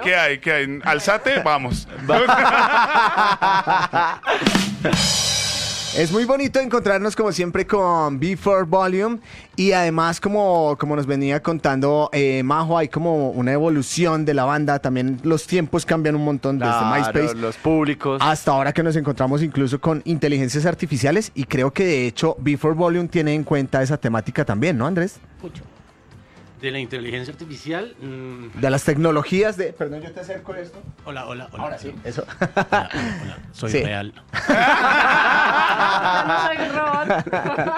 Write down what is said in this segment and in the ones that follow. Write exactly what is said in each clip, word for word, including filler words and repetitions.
¿Qué hay? ¿Qué hay? Alzate, vamos. Es muy bonito encontrarnos como siempre con B cuatro Volume y además como, como nos venía contando eh, Majo, hay como una evolución de la banda, también los tiempos cambian un montón desde Claro, MySpace los públicos. hasta ahora que nos encontramos incluso con inteligencias artificiales y creo que de hecho B cuatro Volume tiene en cuenta esa temática también, ¿no, Andrés? Mucho. De la inteligencia artificial. mmm, De las tecnologías de... Perdón, yo te acerco esto. Hola, hola, hola. Ahora sí, eso. Hola, hola, soy Sí. real. Yo no soy robot.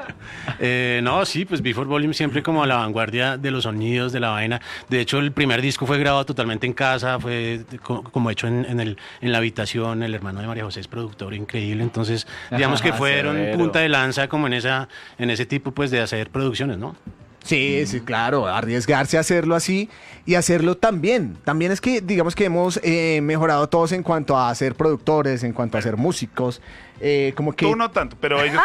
Eh, no, sí, pues B cuatro Volume siempre como a la vanguardia de los sonidos, de la vaina. De hecho, el primer disco fue grabado totalmente en casa, fue de- co- como hecho en, en, el, en la habitación. El hermano de María José es productor increíble, entonces digamos que fueron Severo. punta de lanza como en esa en ese tipo pues de hacer producciones, ¿no? Sí, sí, claro, arriesgarse a hacerlo así y hacerlo también. También es que, digamos que hemos eh, mejorado todos en cuanto a ser productores, en cuanto a ser músicos, eh, como que... Tú no tanto, pero ellos...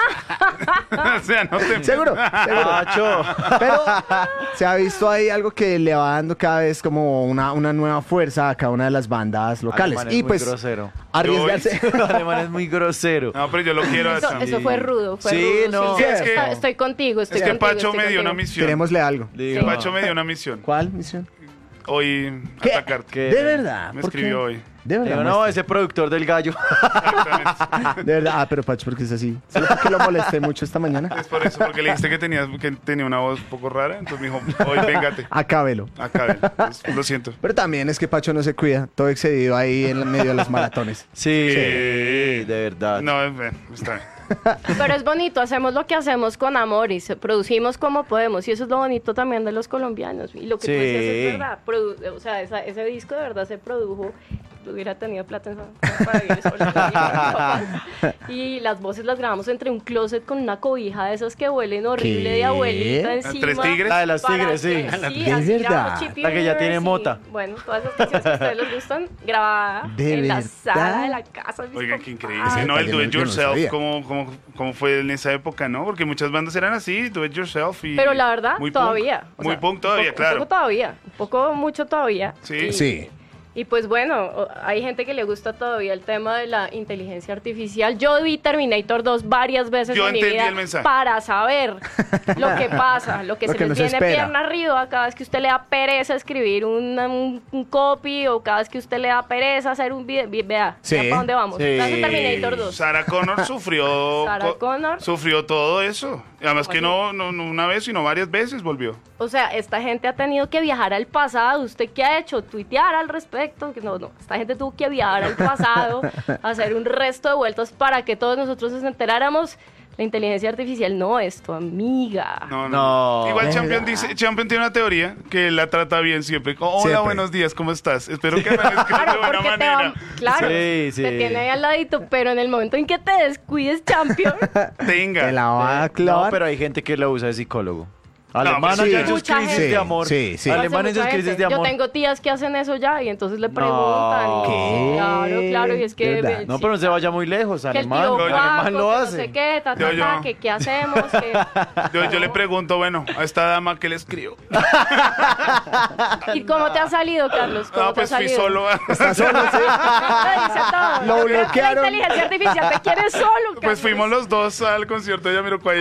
o sea, no te... Seguro, seguro. Macho. Pero se ha visto ahí algo que le va dando cada vez como una, una nueva fuerza a cada una de las bandas locales. Alemán es y muy pues grosero. arriesgarse... El alemán es muy grosero. No, pero yo lo quiero. Eso, Sam. eso fue rudo, fue Sí, rudo. no. sí. Sí, es que- Está- estoy contigo, estoy Es que contigo. Pacho estoy me dio una contigo. misión. Démosle algo. Digo, Pacho me dio una misión. ¿Cuál misión? Hoy ¿Qué? atacarte. ¿Qué? De verdad. Me ¿por qué? escribió hoy. De verdad. digo, no, muestre. ese productor del gallo. Exactamente. De verdad. Ah, pero Pacho, porque es así. ¿Solo porque lo molesté mucho esta mañana? Es por eso, porque le dijiste que, tenías, que tenía una voz un poco rara. Entonces me dijo, hoy véngate. Acábelo. Acá, ven. Entonces, lo siento. Pero también es que Pacho no se cuida, todo excedido ahí en medio de los maratones. Sí, Sí. de verdad. No, eh, está bien. Pero es bonito, hacemos lo que hacemos con amor y se- producimos como podemos. Y eso es lo bonito también de los colombianos. Y lo que tú Sí. decías es verdad. Produ- o sea, esa- ese disco de verdad se produjo. Hubiera tenido plata en esa- para vivir sola, con mis papás. Y las voces las grabamos entre un closet con una cobija de esas que huelen horrible ¿Qué? de abuelita encima. ¿Tres tigres? La de las para tigres, sí. que- ¿De sí, así verdad? grabamos Chip La que ya tiene Universe y, mota. Bueno, todas esas canciones que a ustedes les gustan, grabada ¿De en la verdad? sala de la casa. de mis Oigan, qué papás. increíble. No, el yo do no- it yo no yourself, sabía. ¿cómo, cómo, cómo fue en esa época, no? Porque muchas bandas eran así, do it yourself. Y Pero la verdad, muy punk. todavía. o Muy sea, punk todavía, un poco, claro. Un poco todavía, un poco mucho todavía. Sí. Y- Sí. Y pues bueno, o- hay gente que le gusta todavía el tema de la inteligencia artificial. Yo vi Terminator dos varias veces Yo en mi entendí vida el mensaje. para saber lo que pasa, lo que Lo se que les nos viene espera. pierna arriba cada vez que usted le da pereza escribir un, un, un copy o cada vez que usted le da pereza hacer un video. Vea, Sí. ¿para dónde vamos? Sí. Entonces, Terminator dos. Sarah Connor sufrió. Sarah co- Connor. Sufrió todo eso. Y además que Oye. no, no, no una vez, sino varias veces volvió. O sea, esta gente ha tenido que viajar al pasado. ¿Usted qué ha hecho? Tuitear al respecto. No, no. Esta gente tuvo que viajar al pasado, hacer un resto de vueltas para que todos nosotros nos enteráramos. La inteligencia artificial no es tu amiga. No, no. No. Igual ¿Verdad? Champion dice, Champion tiene una teoría que la trata bien siempre. Como, hola, Siempre. buenos días, ¿cómo estás? Espero que me han escrito de Claro, buena porque te manera. va, claro, Sí, sí. te tiene ahí al ladito, pero en el momento en que te descuides, champion, Tenga. Te la va a clavar. No, pero hay gente que lo usa de psicólogo. pero Alemanes sí. en sus Mucha crisis gente. de amor. Sí, sí. Alemanes en Mucha sus crisis gente. de amor. Yo tengo tías que hacen eso ya y entonces le preguntan. y- ¿Qué? Claro, claro, y es que... ¿Verdad? No, pero no se vaya muy lejos. que el Alemán, tío Yo- guapo, alemán lo que hace. no sé qué, ta, ta, Yo- ta, yo- que qué hacemos, que... Yo, yo le pregunto, bueno, a esta dama, ¿qué le escribo? ¿Y cómo te ha salido, Carlos? ¿Cómo No, te ha pues fui salido? solo. Está solo, sí. Te dice todo. Lo Yo creo que bloquearon. La inteligencia artificial te quiere solo, Carlos. Pues fuimos los dos al concierto de Yamiroquai.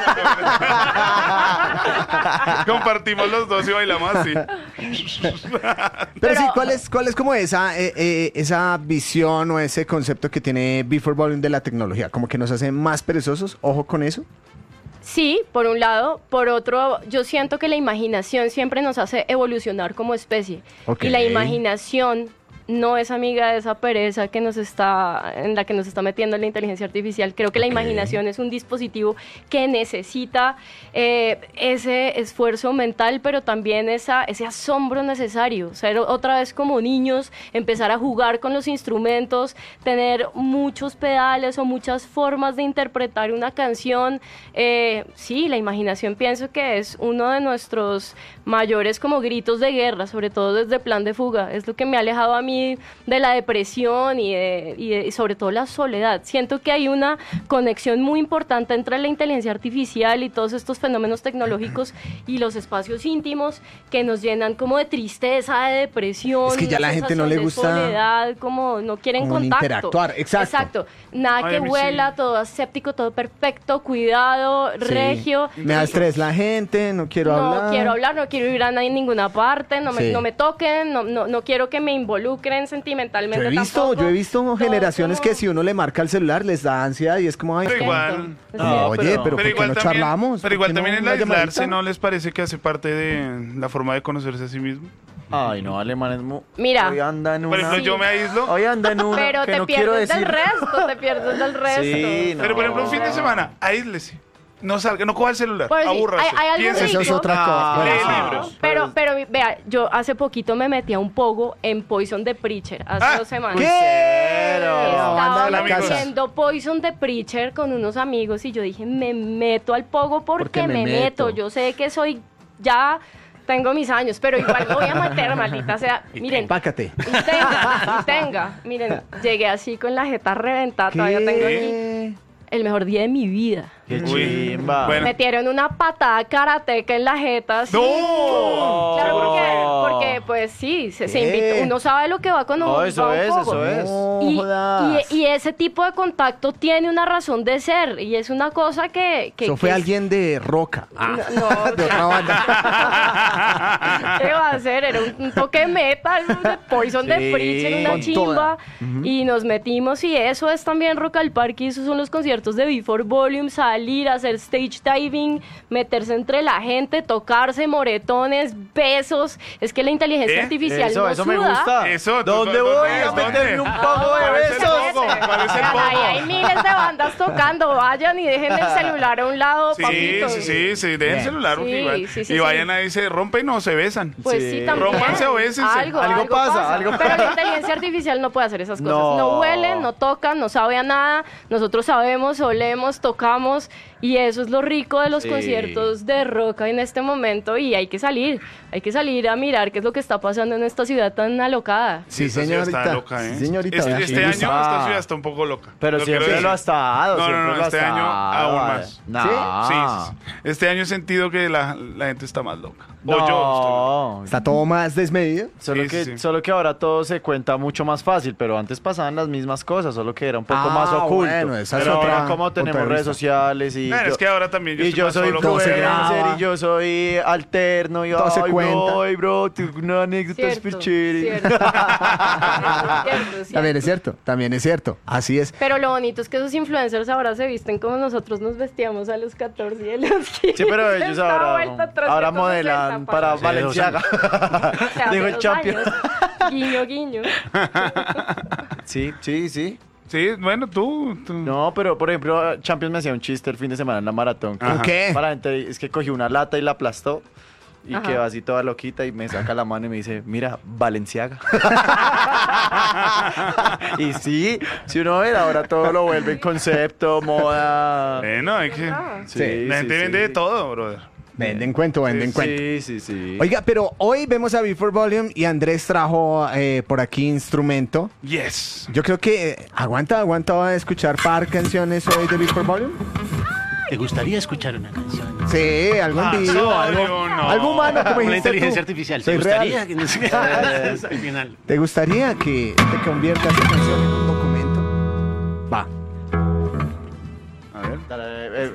Ah, Compartimos los dos y bailamos así. Pero, sí, Pero- ¿cuál es, cuál es como esa, eh, eh, esa visión o ese concepto que tiene B cuatro Volume de la tecnología? Como que nos hace más perezosos, ojo con eso. Sí, por un lado. Por otro, yo siento que la imaginación siempre nos hace evolucionar como especie. Ok. Y la imaginación no es amiga de esa pereza que nos está, en la que nos está metiendo la inteligencia artificial. Creo que la Ok. imaginación es un dispositivo que necesita eh, ese esfuerzo mental, pero también esa, ese asombro necesario. Ser otra vez como niños, empezar a jugar con los instrumentos, tener muchos pedales o muchas formas de interpretar una canción. Eh, sí, la imaginación pienso que es uno de nuestros mayores como gritos de guerra, sobre todo desde Plan de Fuga. Es lo que me ha alejado a mí mí de la depresión y, de, y, de, y sobre todo la soledad. Siento que hay una conexión muy importante entre la inteligencia artificial y todos estos fenómenos tecnológicos y los espacios íntimos que nos llenan como de tristeza, de depresión. Es que ya una la gente no sensación le de gusta soledad, como no quieren como contacto. interactuar, exacto. Exacto. Nada Ay, que a mí huela, sí. todo aséptico, todo perfecto, cuidado, Sí. regio. Me da estrés la gente, no quiero No hablar. quiero hablar, no quiero ir a nadie en ninguna parte, no me, Sí. no me toquen, no, no, no quiero que me involucren sentimentalmente. Yo he visto, tampoco. yo he visto Todo generaciones como- que si uno le marca el celular les da ansiedad y es como, ay, Pero ¿qué? igual- Es No, cierto. oye, pero- pero, Pero ¿por qué igual no también, charlamos? pero ¿Por igual qué también no el una aislarse, llamadita? ¿no les parece que hace parte de la forma de conocerse a sí mismo? Ay, no, alemán es muy... Mira. Hoy anda en Por una... ejemplo, Sí. yo me aíslo, Hoy anda en una Pero que te no quiero pierdes del decir. resto, te pierdes del resto. Sí, no. pero por ejemplo, un fin de semana, aíslese. No salga, no coja el celular, Pues sí, abúrrase. hay- hay algo piense. Eso es rico. otra cosa. Ah, Bueno, lee sí. libros. Pero, pero vea, yo hace poquito me metí a un pogo en Poison the Preacher, hace Ah, dos semanas. ¿Qué? Cero. La banda de la Amigos. casa. Haciendo Poison the Preacher con unos amigos y yo dije, me meto al pogo porque, Porque me me, meto. meto. Yo sé que soy ya... Tengo mis años, pero igual me voy a meter, maldita sea. Miren, Empácate. y tenga, y tenga. Miren, llegué así con la jeta reventada, todavía tengo aquí ¿Qué? el mejor día de mi vida. Qué Uy, chimba. bueno. Metieron una patada karateca en la jeta. así. ¡No! Claro, ¿Seguro porque, fue? porque pues sí, se, se ¿Qué? invita. Uno sabe lo que va cuando No, va eso a un es, pogo. eso es. No Y, jodas. y- y ese tipo de contacto tiene una razón de ser y es una cosa que... que Eso fue que es- alguien de Roca. Ah, No, no, de otra banda. ¿qué va a hacer? Era un, un toque metal, de Poison Sí, de Preacher, una con chimba. toda. Y nos metimos y eso es también Rock al Parque y esos son los conciertos de Before Volume, salir, hacer stage diving, meterse entre la gente, tocarse, moretones, besos. Es que la inteligencia ¿Eh? artificial Eso, no eso suda. me gusta. Eso, ¿tú- ¿Dónde dónde voy es? a meterme ¿Dónde? un poco de ¿Cuál es el besos? pogo? ¿Cuál es el Oigan, ahí hay pogo? miles de bandas tocando, vayan y dejen el celular a un lado, Sí, papitos. sí, sí, sí, dejen el Bien. celular porque Sí, igual- sí, sí, y sí. vayan ahí, se rompen o se besan. Pues Sí. sí, también. Rómanse o bésense. Algo, Algo algo, pasa, pasa, algo Pero pasa. la inteligencia artificial no puede hacer esas cosas. No. No, huele, no toca, no sabe a nada. Nosotros sabemos, olemos, tocamos. Y eso es lo rico de los Sí. conciertos de rock en este momento. Y hay que salir, hay que salir a mirar qué es lo que está pasando en esta ciudad tan alocada. Sí, Esta ciudad señorita. Está loca, ¿eh? Sí, señorita. Este, vea. este Sí, año gusta. esta ciudad está un poco loca. Pero Lo quiero siempre decir. lo ha estado. No, no, siempre no, lo ha este año estado. aún más. No. Sí, sí, sí. Este año he sentido que la, la gente está más loca. O yo estoy loco. No. Está todo más desmedido. Solo, Sí, que, sí, sí. solo que ahora todo se cuenta mucho más fácil, pero antes pasaban las mismas cosas, solo que era un poco Ah, más oculto. bueno, esa es pero otra ahora como tenemos punto de redes vista. sociales y No, yo, es que ahora también yo y estoy yo más soy solo todo se influencer graba. y yo soy alterno y Todo se ay, cuenta. no, ay, bro, tengo una anécdota súper Cierto, chévere. cierto. Cierto, cierto. También es cierto, también es cierto. Así es. Pero lo bonito es que esos influencers ahora se visten como nosotros nos vestíamos a los catorce y a los quince. Sí, pero ellos Esta ahora, vuelta trescientos ahora sesenta, modelan para Sí, dos Valenciaga. O sea, Dijo hace el dos champion. años. Guiño, guiño. Sí, sí, sí. Sí, bueno, tú. tú. No, pero por ejemplo, Champions me hacía un chiste el fin de semana en la maratón. Ajá. ¿Qué? Para la gente, es que cogí una lata y la aplastó. Y Ajá. quedó así toda loquita y me saca la mano y me dice, mira, Valenciaga. Y sí, si uno ve, ahora todo lo vuelve en concepto, moda. Bueno, hay que. Ah. Sí, La sí, gente sí. vende de todo, brother. Venden cuento, venden Sí, cuento. Sí, sí, sí. Oiga, pero hoy vemos a Before Volume y Andrés trajo eh, por aquí instrumento. Yes. Yo creo que eh, aguanta, aguanta a escuchar par canciones hoy de Before Volume. ¿Te gustaría escuchar una canción? Sí, algo en Ah, vivo, solo algo, no. algo humano, como Una dijiste inteligencia tú. artificial. ¿Te Soy gustaría? real. que no sé- Al final. ¿Te gustaría que te conviertas esa canción en un documento? Va. A ver. Dale, eh,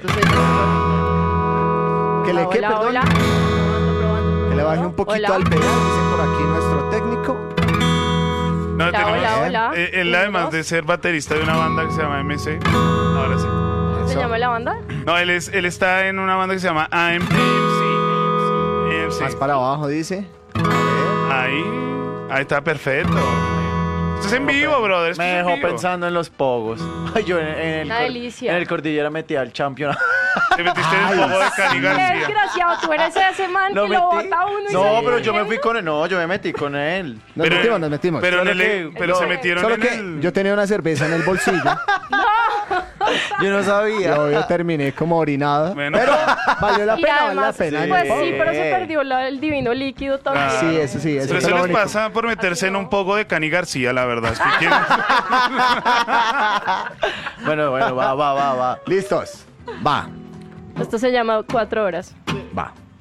Que le Hola, que, hola, perdón, hola. Probando, probando, que le baje probando. un poquito Hola. al pedal, dice por aquí nuestro técnico. No, Hola, tenemos. hola, hola. eh, él, Uno, además dos. de ser baterista de una banda que se llama M C. Ahora sí. ¿Se llama la banda? No, él, es, él está en una banda que se llama A M C. A M C. Más para abajo, dice. Ahí. Ahí está perfecto. Esto es en vivo, brother. Esto me es en dejó vivo. pensando en los pogos. Ay, yo en, en el, Una cor- delicia. en el Cordillera metí al champion. Te metiste en el poco de Cani García. Desgraciado, tú eres ese man Lo que lo metí. bota uno y No, sale pero yo me corriendo. fui con él. No, yo me metí con él. Nos metimos, nos metimos. Pero, en Solo el- que- pero se no, metieron Solo en que el. yo tenía una cerveza en el bolsillo. Yo no sabía. Yo, yo terminé como orinado. Bueno. Pero valió la Y pena, valió la además, pena. pues ¿no? sí, pero se perdió la- el divino líquido también. Ah, Sí, eso sí, eso Pero es eso lo les único. pasa por meterse en un poco de Cani García, la verdad. Es que quieren- Bueno, bueno, va, va, va, va. Listos. Va, Esto se llama cuatro horas. va.